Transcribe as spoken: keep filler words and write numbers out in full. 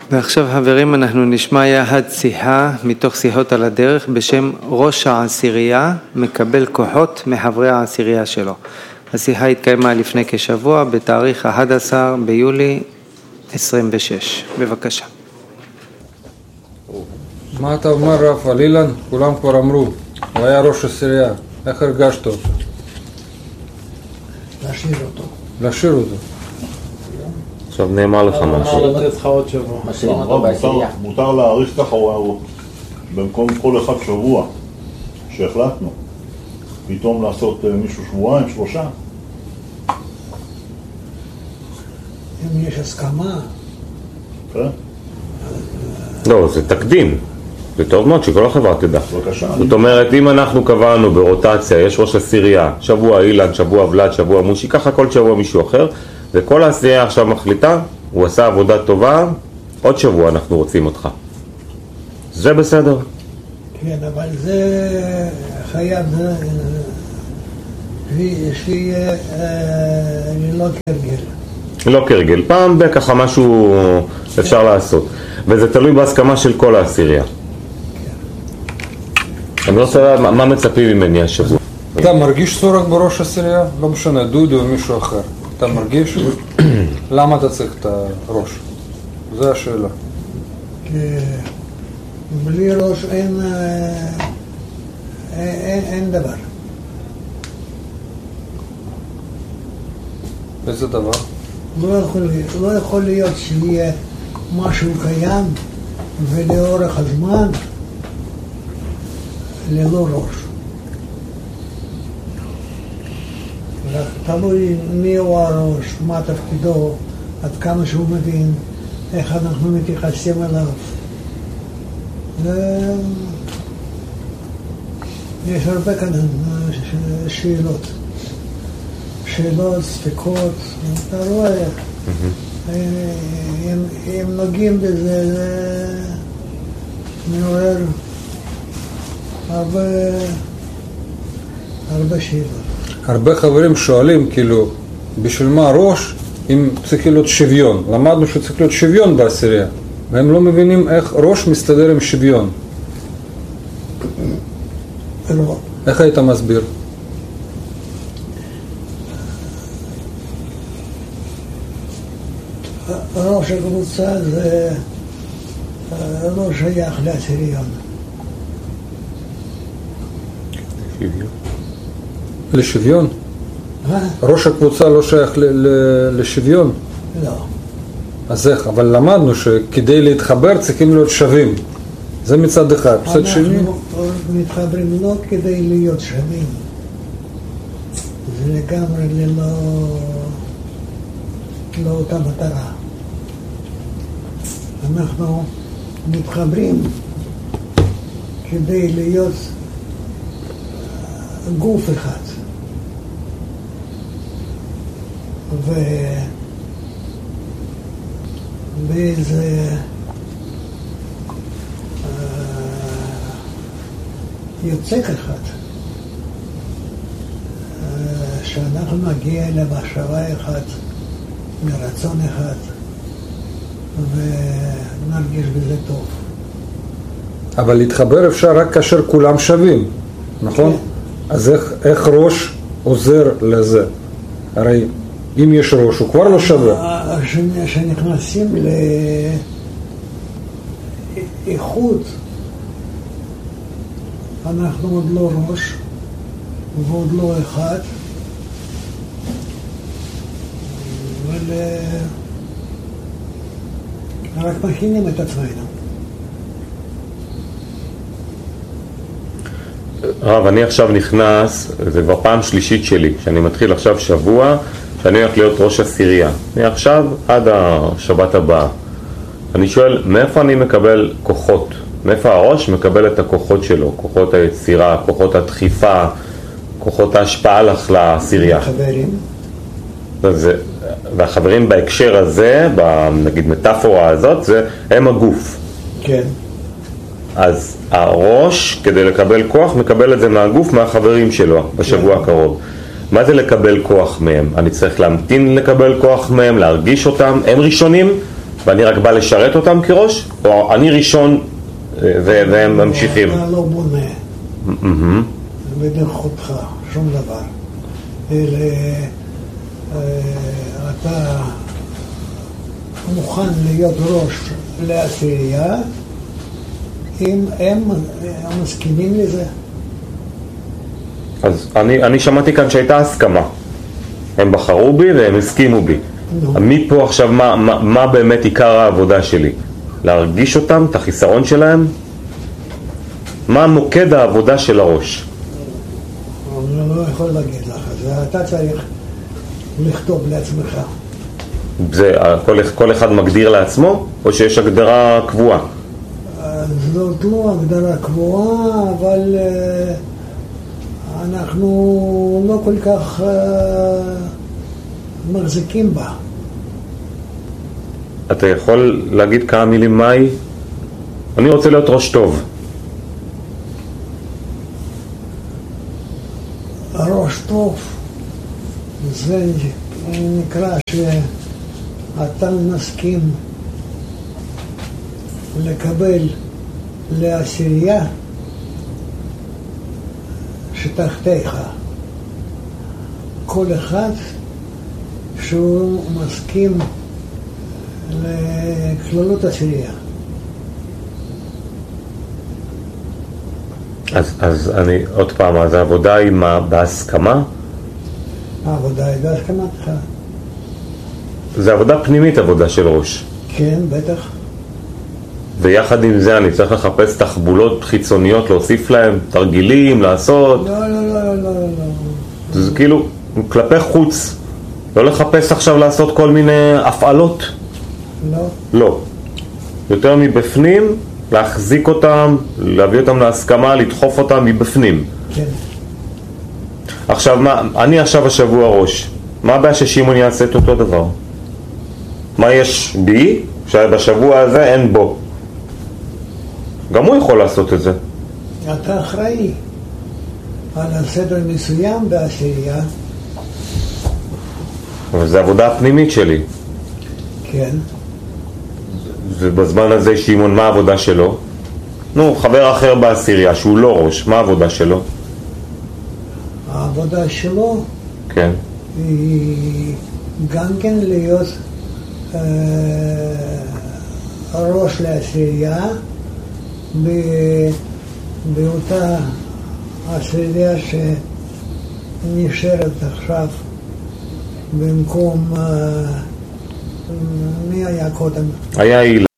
ועכשיו חברים אנחנו נשמע יחד שיחה מתוך שיחות על הדרך בשם ראש העשירייה מקבל כוחות מחברי העשירייה שלו. השיחה התקיימה לפני כשבוע בתאריך אחד עשר ביולי עשרים ושש. בבקשה. מה אתה אומר רב על אילן? כולם כבר אמרו, הוא היה ראש עשירייה, איך הרגשת אותו? להשאיר אותו. להשאיר אותו. עכשיו נאמר לך משהו. לתת לך עוד שבוע. מותר להאריך ככה, במקום כל אחד שבוע שהחלטנו, פתאום לעשות מישהו שבועיים, שלושה. אם יש הסכמה. כן? לא, זה תקדים. זה טוב מאוד שכל החברה תדע. בבקשה. זאת אומרת, אם אנחנו קבענו ברוטציה, יש ראש עשירייה, שבוע אילן, שבוע ולד, שבוע מושי, ככה כל שבוע מישהו אחר, וכל העשירייה עכשיו מחליטה, הוא עשה עבודה טובה, עוד שבוע אנחנו רוצים אותך. זה בסדר. כן, אבל זה חייב שיהיה לא כרגל. לא כרגל, פעם בככה משהו אפשר לעשות. וזה תלוי בהסכמה של כל העשירייה. אני רוצה לדעת מה מצפים ממני השבוע. אתה מרגיש צורך בראש עשירייה? לא משנה, דודו או מישהו אחר. אתה מרגיש? למה אתה צריך את הראש? זו השאלה. בלי ראש אין, אין, אין דבר. איזה דבר? לא יכול, לא יכול להיות שיהיה משהו קיים ולאורך הזמן ללא ראש. תלוי מי הוא הראש, מה תפקידו, עד כמה שהוא מבין, איך אנחנו מתייחסים אליו. יש הרבה כאן שאלות. שאלות, ספקות, אתה רואה, אם נוגעים בזה, זה מעורר הרבה, הרבה שאלות. הרבה חברים שואלים, כאילו, בשביל מה ראש אם צריך להיות שוויון? למדנו שצריך להיות שוויון בעשירייה, והם לא מבינים איך ראש מסתדר עם שוויון. לא. איך היית מסביר? ראש הקבוצה זה לא שייך לעשיריון. שוויון. לשוויון? מה? ראש הקבוצה לא שייך ל- ל- לשוויון? לא. אז איך? אבל למדנו שכדי להתחבר צריכים להיות שווים. זה מצד אחד. מצד שני? אנחנו מתחברים לא כדי להיות שווים. זה לגמרי ללא... לא אותה מטרה. אנחנו מתחברים כדי להיות גוף אחד. ו... באיזה יוצק אחד שאנחנו נגיע למחשבה אחת, מרצון אחד, ונרגיש בזה טוב. אבל להתחבר אפשר רק כאשר כולם שווים, נכון? כן. אז איך, איך ראש עוזר לזה? הרי אם יש ראש הוא כבר לא שווה. כשנכנסים לאיכות, אנחנו עוד לא ראש ועוד לא אחד, אבל רק מכינים את עצמנו. רב, אני עכשיו נכנס, זה כבר פעם שלישית שלי, שאני מתחיל עכשיו שבוע, שאני הולך להיות ראש עשירייה. מעכשיו עד השבת הבאה. אני שואל, מאיפה אני מקבל כוחות? מאיפה הראש מקבל את הכוחות שלו? כוחות היצירה, כוחות הדחיפה, כוחות ההשפעה לך לעשירייה. חברים. זה, והחברים בהקשר הזה, נגיד מטאפורה הזאת, זה הם הגוף. כן. אז הראש, כדי לקבל כוח, מקבל את זה מהגוף, מהחברים שלו, בשבוע הקרוב. מה זה לקבל כוח מהם? אני צריך להמתין לקבל כוח מהם, להרגיש אותם, הם ראשונים, ואני רק בא לשרת אותם כראש, או אני ראשון והם ממשיכים? אתה לא בונה בנוכחותך שום דבר, אלא אתה מוכן להיות ראש לעשירייה אם הם מסכימים לזה. אז אני, אני שמעתי כאן שהייתה הסכמה, הם בחרו בי והם הסכימו בי. no. מי פה עכשיו, מה, מה, מה באמת עיקר העבודה שלי? להרגיש אותם, את החיסרון שלהם? מה מוקד העבודה של הראש? אני לא יכול להגיד לך, זה אתה צריך לכתוב לעצמך. זה כל, כל אחד מגדיר לעצמו, או שיש הגדרה קבועה? זאת לא הגדרה קבועה, אבל אנחנו לא כל כך מחזיקים בה. אתה יכול להגיד כמה מילים מהי? אני רוצה להיות ראש טוב. ראש טוב זה נקרא שאתה מסכים לקבל לעשירייה שתחתיך כל אחד שהוא מסכים לכללות עשירייה. אז, אז אני עוד פעם, אז העבודה היא מה, בהסכמה? העבודה היא בהסכמתך. זה עבודה פנימית, עבודה של ראש. כן, בטח. ויחד עם זה אני צריך לחפש תחבולות חיצוניות, להוסיף להם תרגילים, לעשות. לא, לא, לא, לא, לא, לא. זה כאילו כלפי חוץ, לא לחפש עכשיו לעשות כל מיני הפעלות. לא. לא. יותר מבפנים, להחזיק אותם, להביא אותם להסכמה, לדחוף אותם מבפנים. כן. עכשיו, מה, אני עכשיו השבוע ראש. מה הבעיה ששימון יעשה את אותו דבר? מה יש בי שבשבוע הזה אין בו? גם הוא יכול לעשות את זה. אתה אחראי על הסדר מסוים בעשירייה. אבל זה עבודה הפנימית שלי. כן. ובזמן הזה שימון, מה העבודה שלו? נו, חבר אחר בעשירייה שהוא לא ראש, מה העבודה שלו? העבודה שלו כן. היא גם כן להיות אה, ראש לעשירייה באותה עשירייה שנשארת עכשיו במקום, אה, מי היה קודם? היה אילה.